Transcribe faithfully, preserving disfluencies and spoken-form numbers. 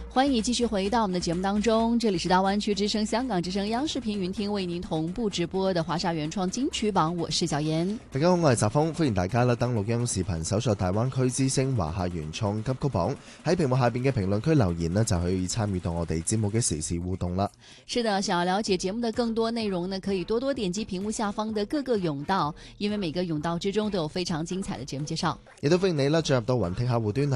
欢迎你继续回到我们的节目當中，這裡是大灣區之聲、香港之聲、央視頻雲聽為您同步直播的華莎原創金曲榜，我是小妍。 大家好，我係澤峰，歡迎大家啦登錄央視頻搜索大灣區之聲華夏原創金曲榜，喺屏幕下邊嘅評論區留言呢，就可以參與到我哋節目嘅時事互動啦。 是的，想要了解節目的更多內容呢，可以多多點擊屏幕下方的各個甬道，因為每個甬道之中都有非常精彩的節目介紹。 亦都歡迎你啦進入到雲聽客戶端